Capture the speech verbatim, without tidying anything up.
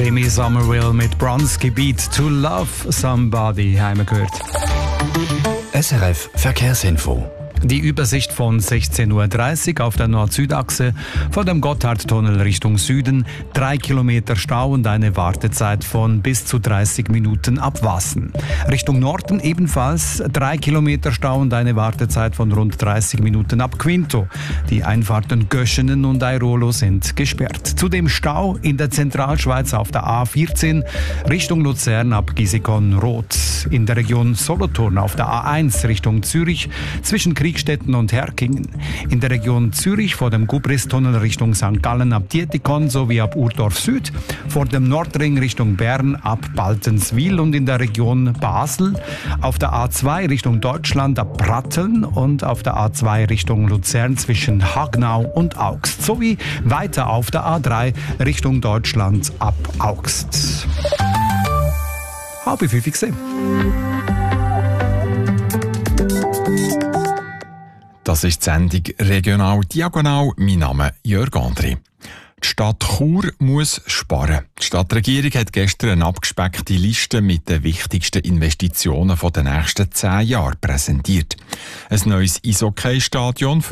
Jimmy Somerville mit Bronski Beat «To Love Somebody» haben wir gehört. S R F Verkehrsinfo. Die Übersicht von sechzehn Uhr dreißig auf der Nord-Süd-Achse vor dem Gotthardtunnel Richtung Süden. Drei Kilometer Stau und eine Wartezeit von bis zu dreißig Minuten ab Wassen. Richtung Norden ebenfalls drei Kilometer Stau und eine Wartezeit von rund dreißig Minuten ab Quinto. Die Einfahrten Göschenen und Airolo sind gesperrt. Zudem Stau in der Zentralschweiz auf der A vierzehn Richtung Luzern ab Gisikon-Roth. In der Region Solothurn auf der A eins Richtung Zürich zwischen Kriegstetten und Herkingen. In der Region Zürich vor dem Gubristunnel Richtung Sankt Gallen ab Dietikon sowie ab Urdorf Süd, vor dem Nordring Richtung Bern ab Baltenswil und in der Region Basel, auf der A zwei Richtung Deutschland ab Pratteln und auf der A zwei Richtung Luzern zwischen Hagnau und Augst, sowie weiter auf der A drei Richtung Deutschland ab Augst. Halb fünf gesehen. Das ist die Sendung «Regional Diagonal». Mein Name ist Jörg André. Die Stadt Chur muss sparen. Die Stadtregierung hat gestern eine abgespeckte Liste mit den wichtigsten Investitionen der nächsten zehn Jahre präsentiert. Ein neues Eishockey-Stadion für